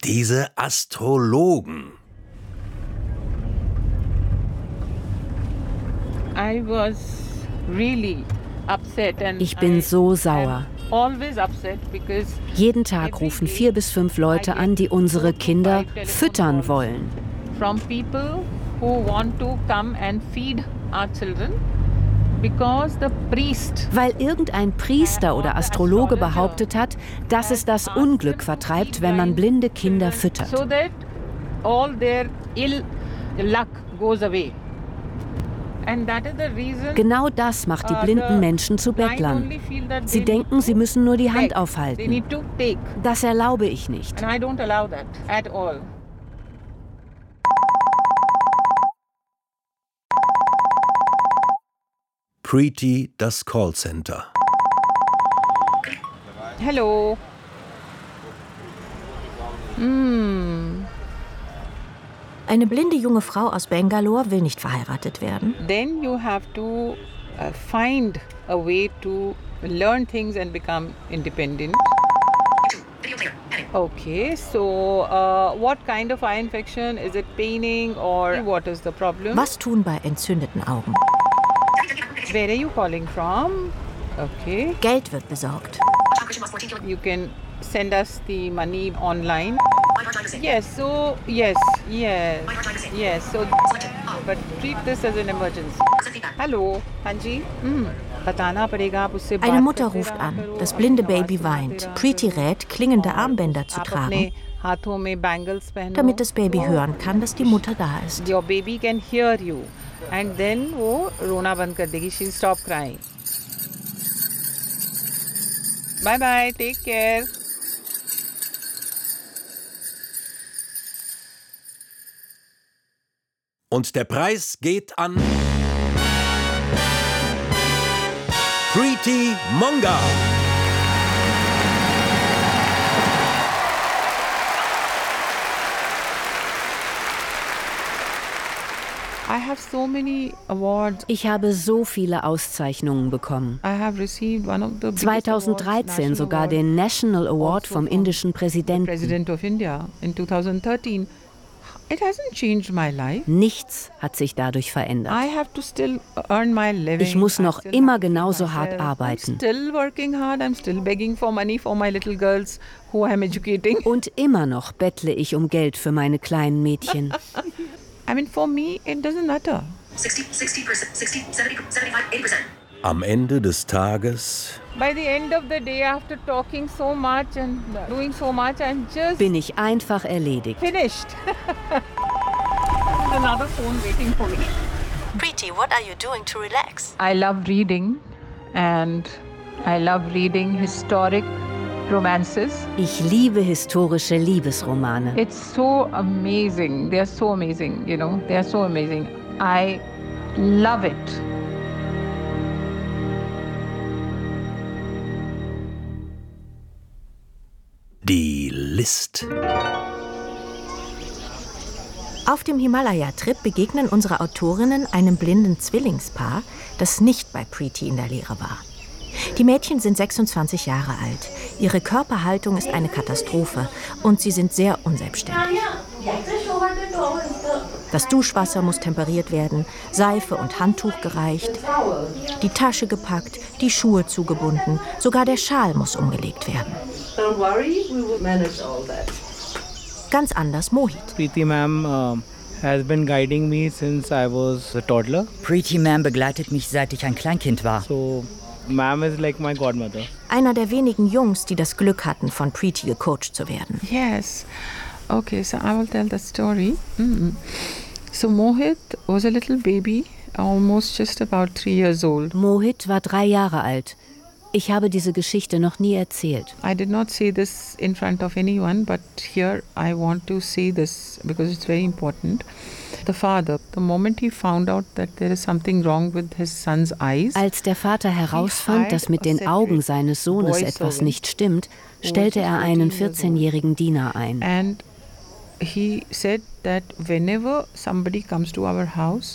Diese Astrologen. Ich bin so sauer. Jeden Tag rufen 4 bis 5 Leute an, die unsere Kinder füttern wollen. Weil irgendein Priester oder Astrologe behauptet hat, dass es das Unglück vertreibt, wenn man blinde Kinder füttert. Genau das macht die blinden Menschen zu Bettlern. Sie denken, sie müssen nur die Hand aufhalten. Das erlaube ich nicht. Preeti, das Callcenter. Hallo. Eine blinde junge Frau aus Bangalore will nicht verheiratet werden. Then you have to find a way to learn things and become independent. Okay, so what kind of eye infection? Is it paining or what is the problem? Was tun bei entzündeten Augen? Where are you calling from? Okay. Geld wird besorgt. You can send us the money online. Yes, so but treat this as an emergency. Hallo, Hanji. Eine Mutter ruft an. Das blinde Baby weint. Preeti rät, klingende Armbänder zu tragen, damit das Baby hören kann, dass die Mutter da ist. Your baby can hear you. And then wo rona band kar degi, she'll stop crying. Bye bye, take care. Und der Preis geht an Preeti Monga. Ich habe so viele Auszeichnungen bekommen. 2013 sogar den National Award vom indischen Präsidenten. Nichts hat sich dadurch verändert. Ich muss noch immer genauso hart arbeiten. Und immer noch bettle ich um Geld für meine kleinen Mädchen. For me, it doesn't matter. 60%, 70%, 75%, 80%. Am Ende des Tages bin ich einfach erledigt. Finished. There's another phone waiting for me. Preeti, what are you doing to relax? I love reading and I love reading historic romances. Ich liebe historische Liebesromane. It's so amazing. They're so amazing, you know. They're so amazing. I love it. Die List. Auf dem Himalaya-Trip begegnen unsere Autorinnen einem blinden Zwillingspaar, das nicht bei Preeti in der Lehre war. Die Mädchen sind 26 Jahre alt. Ihre Körperhaltung ist eine Katastrophe und sie sind sehr unselbstständig. Das Duschwasser muss temperiert werden, Seife und Handtuch gereicht, die Tasche gepackt, die Schuhe zugebunden, sogar der Schal muss umgelegt werden. Don't worry, we will manage all that. Ganz anders Mohit. Preeti Ma'am has been guiding me since I was a toddler. Preeti Ma'am begleitet mich, seit ich ein Kleinkind war. So, Ma'am is like my godmother. Einer der wenigen Jungs, die das Glück hatten, von Preeti gecoacht zu werden. Yes. Okay, so I will tell the story. So Mohit was a little baby, almost just about 3 years old. Mohit war 3 Jahre alt. Ich habe diese Geschichte noch nie erzählt. I did not say this in front of anyone, but here I want to say this because it's very important. The father, the moment he found out that there is something wrong with his son's eyes. Als der Vater herausfand, dass mit den Augen seines Sohnes etwas nicht stimmt, stellte er einen 14-jährigen Diener ein. And he said that whenever somebody comes to our house,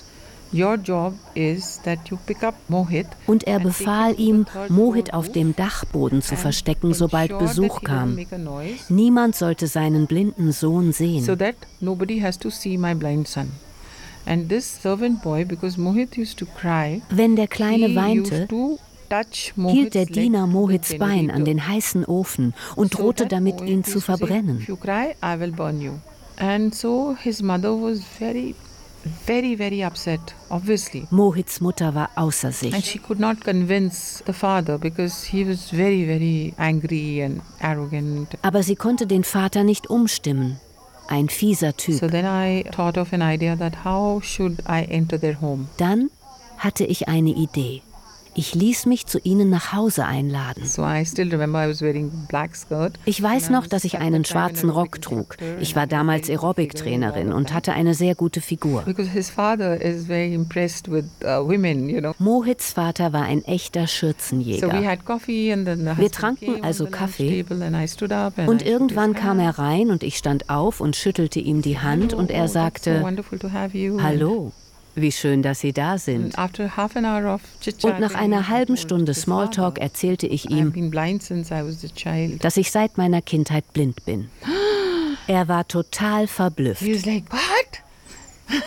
Your job is that you pick up Mohit. Und er befahl ihm, Mohit auf dem Dachboden zu verstecken, sobald Besuch kam. Niemand sollte seinen blinden Sohn sehen. So that nobody has to see my blind son. And this servant boy, because Mohit used to cry, wenn der Kleine weinte, hielt der Diener Mohits Bein an den heißen Ofen und drohte damit, ihn zu verbrennen. If you cry, I will burn you. And so his mother was very, very upset, obviously. Mohits Mutter war außer And sich. she could not convince the father because he was very angry and arrogant. Aber sie konnte den Vater nicht umstimmen. Ein fieser Typ. So then I thought of an idea that how should I enter their home? Dann hatte ich eine Idee. Ich ließ mich zu ihnen nach Hause einladen. So I still remember I was wearing black skirt. Ich weiß noch, dass ich einen schwarzen Rock trug. Ich war damals Aerobic-Trainerin und hatte eine sehr gute Figur. Because his father is very impressed with women, you know. Mohits Vater war ein echter So we Schürzenjäger. had coffee and then the Wir husband tranken came on also the lunch Kaffee. table and I stood up and Und I shook irgendwann his kam hand. er rein und ich stand auf und schüttelte ihm die Hand und er Oh, that's so sagte, wonderful to have you. hallo, wie schön, dass Sie da sind. And after half an hour of chit-chatting, Und nach einer halben he told Stunde his Smalltalk father, erzählte ich I've ihm, been blind since I was a child. dass ich seit meiner Kindheit blind bin. Er war total verblüfft. He was like, what?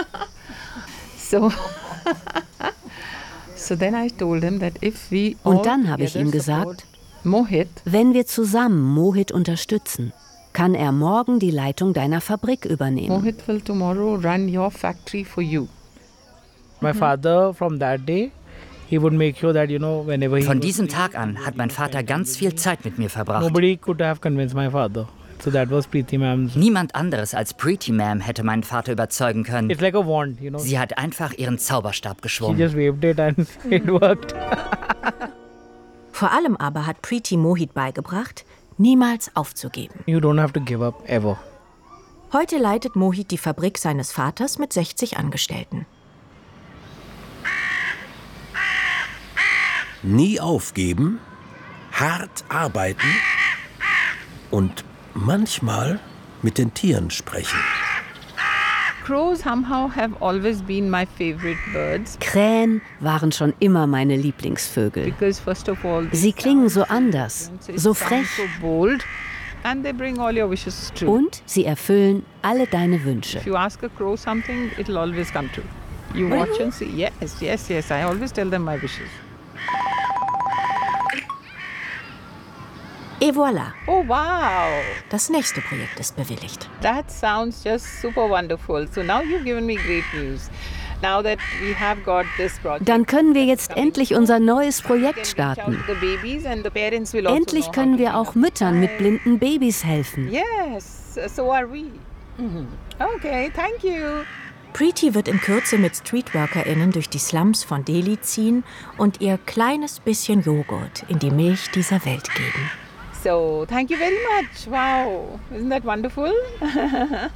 So then I told him that if we all Und dann habe ich ihm together gesagt, support Mohit, wenn wir zusammen Mohit unterstützen, kann er morgen die Leitung deiner Fabrik übernehmen. Mohit will tomorrow run your factory for you. My father, from that day, he would make sure that, whenever he Von was diesem free, Tag an hat mein Vater ganz viel Zeit mit mir verbracht. nobody could have convinced my father. So that was Preeti ma'am's. Niemand anderes als Preeti Ma'am hätte meinen Vater überzeugen können. It's like a wand, Sie hat einfach ihren Zauberstab She geschwungen. just waved it and it worked. Vor allem aber hat Preeti Mohit beigebracht, niemals aufzugeben. You don't have to give up, ever. Heute leitet Mohit die Fabrik seines Vaters mit 60 Angestellten. Nie aufgeben, hart arbeiten und manchmal mit den Tieren sprechen. Crows somehow have always been my favorite birds Krähen waren schon immer meine Lieblingsvögel. because first of all they Sie klingen so sound anders, different, so sound frech so bold, and they bring all your wishes true. und sie erfüllen alle deine Wünsche. If you ask a crow something, it'll always come true. You watch and see. Yes. I always tell them my wishes. Et voilà, Oh wow, das nächste Projekt ist bewilligt. that sounds just super wonderful. So now you've given me great news. Now that we have got this project. Dann können wir jetzt endlich unser neues Projekt Endlich starten. können Endlich können wir auch Müttern mit blinden Babys helfen. Yes, so are we. Okay, thank you. Preeti wird in Kürze mit StreetworkerInnen durch die Slums von Delhi ziehen und ihr kleines bisschen Joghurt in die Milch dieser Welt geben. So, thank you very much. Wow, isn't that wonderful?